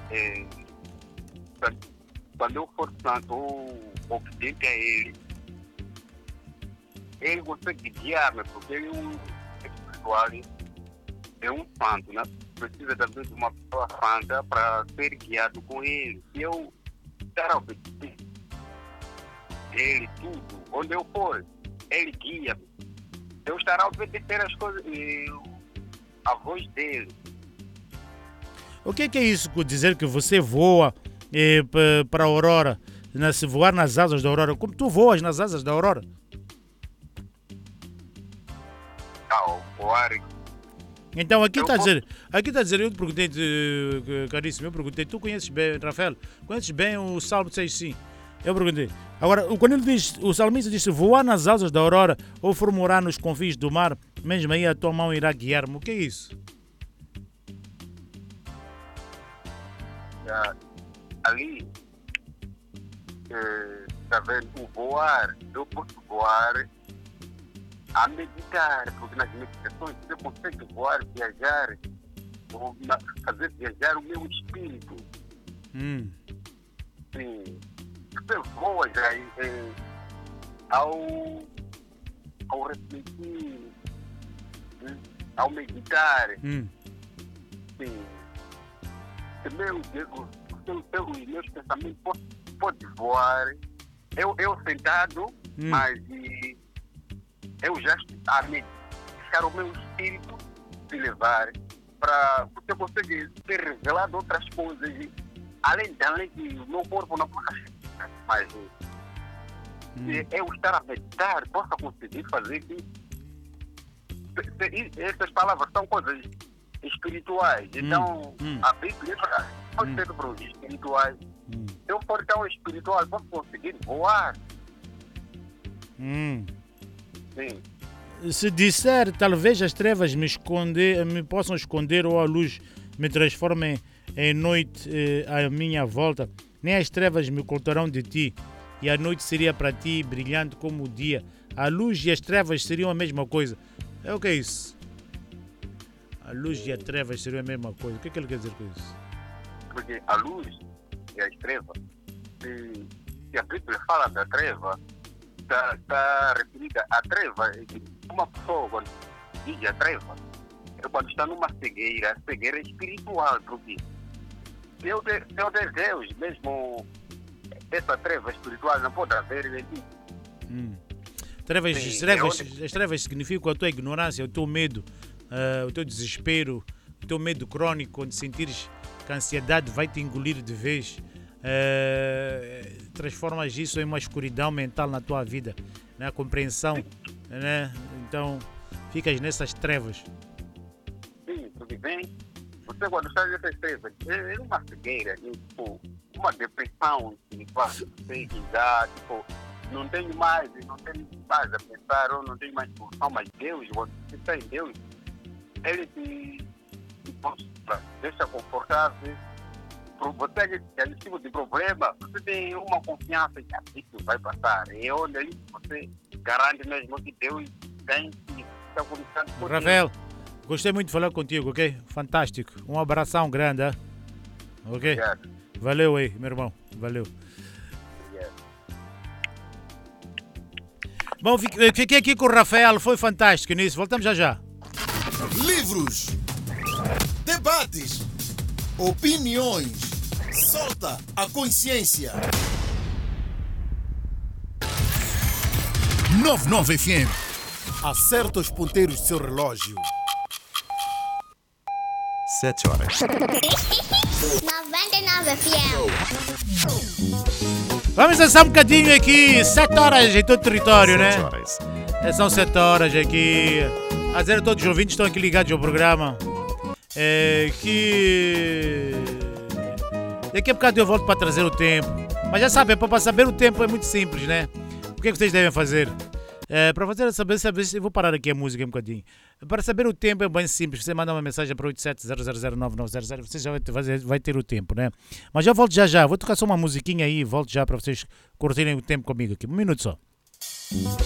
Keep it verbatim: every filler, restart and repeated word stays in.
É, quando quando eu for santo ou obediente a ele, ele consegue guiar-me, porque ele é um espiritual, é um santo, né? Precisa também de uma pessoa santa para ser guiado com ele. Se eu estar a obedecer ele tudo, onde eu for, ele guia-me. Eu estarei a obedecer as coisas, a voz dele. O que é, que é isso com dizer que você voa eh, para a Aurora? Na, se voar nas asas da Aurora, como tu voas nas asas da Aurora? Ao voar. Então aqui Eu está a vou- dizer, aqui está a dizer, eu te perguntei, eh, caríssimo, eu perguntei, tu conheces bem, Rafael, conheces bem o Salmo seis sim? Eu perguntei. Agora, o- quando ele diz, o salmista disse voar nas asas da Aurora ou for morar nos confins do mar, mesmo aí a tua mão irá guiar-me. O que é isso? Ah, ali, está vendo, o voar, eu posso voar a meditar, porque nas meditações você consegue voar, viajar, ou na- fazer viajar o meu espírito. Hum. Sim. Você voa já eh, ao, ao refletir, né? Ao meditar. Hum. Sim. O meu, o seu, seu, os meus pensamentos podem pode voar. Eu, eu sentado, Hum. mas e, eu já estou a me deixar o meu espírito se levar para você conseguir ser revelado outras coisas. E, além, além de o meu corpo não possa chegar, mas Hum. se eu estar a meditar, possa conseguir fazer que se- se- essas palavras são coisas espirituais. Então, Hum. a Bíblia pode Hum. ser para os espirituais. Hum. Se eu for tão espiritual, posso conseguir voar. Hum. Sim. Se disser, talvez as trevas me, esconder, me possam esconder ou a luz me transforme em noite eh, à minha volta, nem as trevas me ocultarão de ti, e a noite seria para ti brilhante como o dia. A luz e as trevas seriam a mesma coisa. É o que é isso? A luz e as trevas seriam a mesma coisa. O que é que ele quer dizer com isso? Porque a luz e as trevas, se, se a Bíblia fala da treva, está tá referida à treva. Uma pessoa, quando diz a treva, é quando está numa cegueira, cegueira espiritual. Porque se eu, de, se eu der Deus, mesmo essa treva espiritual não pode haver em mim. Hum. Trevas, Sim, trevas, é as trevas significam a tua ignorância, o teu medo, uh, o teu desespero, o teu medo crônico, quando sentires que a ansiedade vai te engolir de vez. Uh, transformas isso em uma escuridão mental na tua vida, né? A compreensão, né? Então ficas nessas trevas. Sim, porque vem, você quando está nessas trevas, é é uma cegueira, é, tipo, uma depressão espiritual, tem que dar, tipo, não tenho mais, não tenho mais a pensar, ou não tenho mais solução, mas Deus, quando você está em Deus, Ele te, te mostra, deixa confortável. Pro- Você é esse tipo de problema, você tem uma confiança que isso vai passar. E onde aí você garante mesmo que Deus tem que estar comunicando com Rafael, gostei muito de falar contigo, ok? Fantástico. Um abração grande, hein? Ok? Obrigado. Valeu aí, meu irmão. Valeu. Obrigado. Bom, fique- fiquei aqui com o Rafael, foi fantástico nisso. Voltamos já já. Livros, debates, opiniões. Solta a consciência. noventa e nove F M. Acerta os ponteiros do seu relógio. Sete horas. noventa e nove F M. Vamos dançar um bocadinho aqui. Sete horas em todo o território, né? Sete horas. É, são sete horas aqui. A dizer a todos os ouvintes que estão aqui ligados ao programa. É, que daqui a bocado eu volto para trazer o tempo. Mas já sabem, para saber o tempo é muito simples, né? O que é que vocês devem fazer? É, para fazer saber, saber, eu vou parar aqui a música um bocadinho. Para saber o tempo é bem simples. Você manda uma mensagem para oito sete zero zero zero nove nove zero zero, você já vai ter, vai- vai ter o tempo, né? Mas já volto já já. Vou tocar só uma musiquinha aí e volto já para vocês curtirem o tempo comigo aqui. Um minuto só.